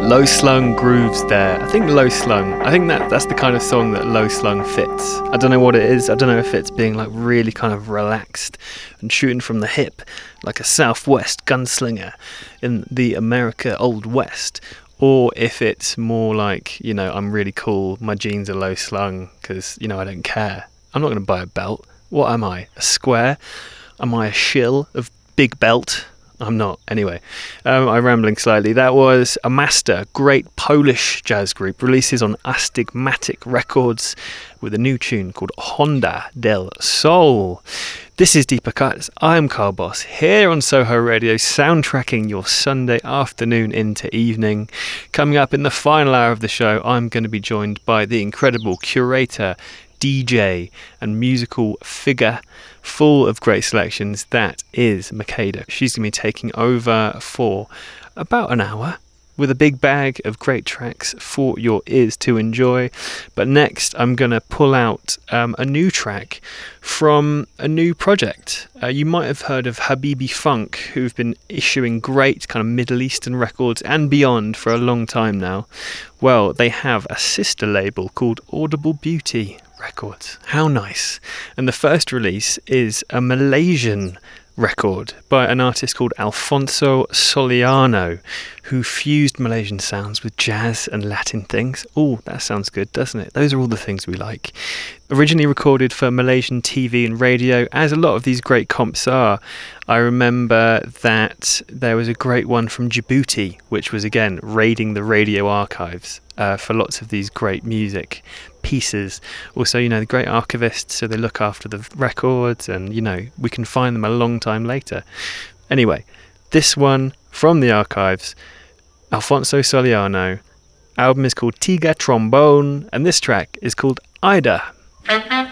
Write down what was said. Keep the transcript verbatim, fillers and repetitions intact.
Low Slung grooves there. I think Low Slung, I think that that's the kind of song that Low Slung fits. I don't know what it is. I don't know if it's being like really kind of relaxed and shooting from the hip like a Southwest gunslinger in the America Old West, or if it's more like, you know, I'm really cool, my jeans are low slung because, you know, I don't care. I'm not going to buy a belt. What am I? A square? Am I a shill of big belt? I'm not. Anyway, um, I'm rambling slightly. That was Amasta, great Polish jazz group, releases on Astigmatic Records with a new tune called Honda del Sol. This is Deeper Cuts. I'm Carl Boss, here on Soho Radio, soundtracking your Sunday afternoon into evening. Coming up in the final hour of the show, I'm going to be joined by the incredible curator, D J and musical figure full of great selections that is Makeda. She's going to be taking over for about an hour with a big bag of great tracks for your ears to enjoy. But next I'm going to pull out um, a new track from a new project. Uh, you might have heard of Habibi Funk, who've been issuing great kind of Middle Eastern records and beyond for a long time now. Well, they have a sister label called Audible Beauty Records. How nice. And the first release is a Malaysian record by an artist called Alfonso Soliano, who fused Malaysian sounds with jazz and Latin things. Oh, that sounds good, doesn't it? Those are all the things we like. Originally recorded for Malaysian T V and radio, as a lot of these great comps are. I remember that there was a great one from Djibouti, which was again raiding the radio archives uh, for lots of these great music pieces. Also, you know, the great archivists, so they look after the records and, you know, we can find them a long time later. Anyway, this one from the archives, Alfonso Soliano, album is called Tiga Trombone, and this track is called Ida.